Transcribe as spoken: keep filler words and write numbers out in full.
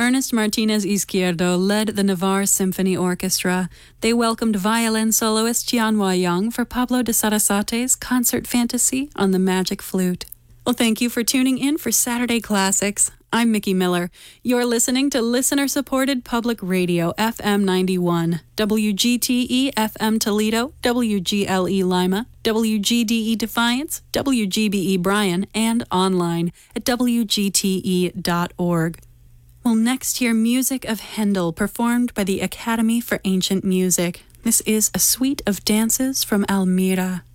Ernest Martinez Izquierdo led the Navarre Symphony Orchestra. They welcomed violin soloist Jianhua Yang for Pablo de Sarasate's Concert Fantasy on the Magic Flute. Well, thank you for tuning in for Saturday Classics. I'm Mickey Miller. You're listening to listener-supported public radio, F M ninety-one, W G T E F M Toledo, W G L E Lima, W G D E Defiance, W G B E Bryan, and online at W G T E dot org. We'll next hear music of Handel performed by the Academy for Ancient Music. This is a suite of dances from Almira.